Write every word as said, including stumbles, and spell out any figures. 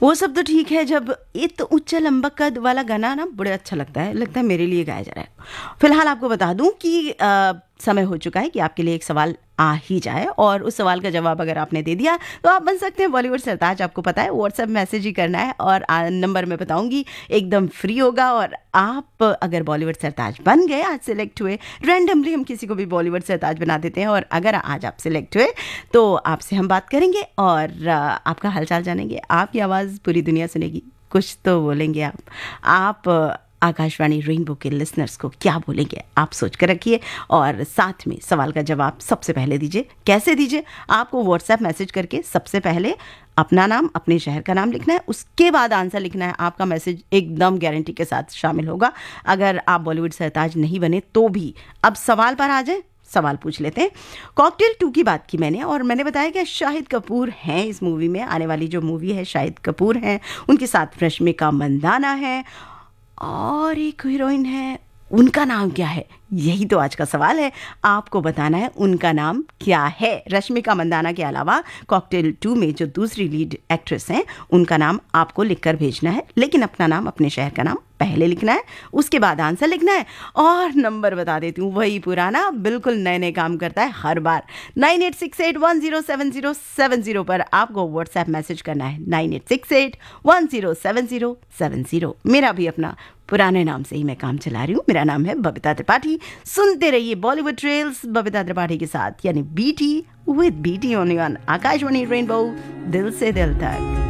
वो सब तो ठीक है, जब इत उच्च लंबक कद वाला गाना ना बड़ा अच्छा लगता है, लगता है मेरे लिए गाया जा रहा है। फिलहाल आपको बता दूं कि आ, समय हो चुका है कि आपके लिए एक सवाल आ ही जाए, और उस सवाल का जवाब अगर आपने दे दिया तो आप बन सकते हैं बॉलीवुड सरताज। आपको पता है व्हाट्सएप मैसेज ही करना है, और नंबर मैं बताऊंगी एकदम फ्री होगा। और आप अगर बॉलीवुड सरताज बन गए, आज सिलेक्ट हुए, रैंडमली हम किसी को भी बॉलीवुड सरताज बना देते हैं, और अगर आज आप सिलेक्ट हुए तो आपसे हम बात करेंगे और आपका हालचाल जानेंगे, आपकी आवाज़ पूरी दुनिया सुनेगी, कुछ तो बोलेंगे आप आप आकाशवाणी रेनबो के लिसनर्स को क्या बोलेंगे आप सोच कर रखिए, और साथ में सवाल का जवाब सबसे पहले दीजिए। कैसे दीजिए? आपको व्हाट्सएप मैसेज करके सबसे पहले अपना नाम, अपने शहर का नाम लिखना है, उसके बाद आंसर लिखना है। आपका मैसेज एकदम गारंटी के साथ शामिल होगा। अगर आप बॉलीवुड सरताज नहीं बने तो भी अब सवाल पर आ जाए, सवाल पूछ लेते हैं। कॉकटेल टू की बात की मैंने, और मैंने बताया कि शाहिद कपूर हैं इस मूवी में। आने वाली जो मूवी है शाहिद कपूर हैं, उनके साथ रश्मिका मंदाना है और एक हीरोइन है, उनका नाम क्या है? यही तो आज का सवाल है, आपको बताना है उनका नाम क्या है। रश्मिका मंदाना के अलावा कॉकटेल टू में जो दूसरी लीड एक्ट्रेस हैं, उनका नाम आपको लिखकर भेजना है, लेकिन अपना नाम, अपने शहर का नाम पहले लिखना है, उसके बाद आंसर लिखना है। और नंबर बता देती हूँ, वही पुराना, बिल्कुल नए नए काम करता है हर बार। Nine eight six eight one zero seven zero seven zero पर आपको व्हाट्सएप मैसेज करना है, nine eight six eight one zero seven zero seven zero. मेरा भी अपना पुराने नाम से ही मैं काम चला रही हूँ, मेरा नाम है बबीता त्रिपाठी। सुनते रहिए बॉलीवुड ट्रेल्स बबीता त्रिपाठी के साथ, यानी BT with BT only on Akashvani rainbow, दिल से दिल तक।